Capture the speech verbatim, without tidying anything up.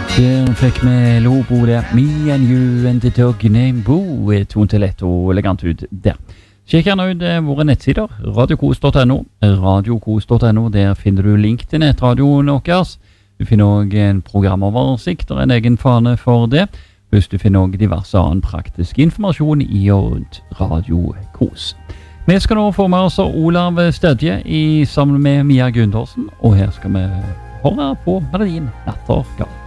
Der fikk vi Lobo der. Me and you and the dog named Bo. Tont til lett og elegant ut der. Sjekk gjerne ut våre nettsider. radiokos punktum no. radiokos punktum no. Der finner du link til nettradioen deres. Du finner også en programoversikt og en egen fane for det. Hvis du finner også diverse annen praktisk informasjon i og rundt Radio Kos. Vi skal nå få med oss Olav Stedje i sammen med Mia Gundersen. Og her skal vi høre på melodien Nattergal.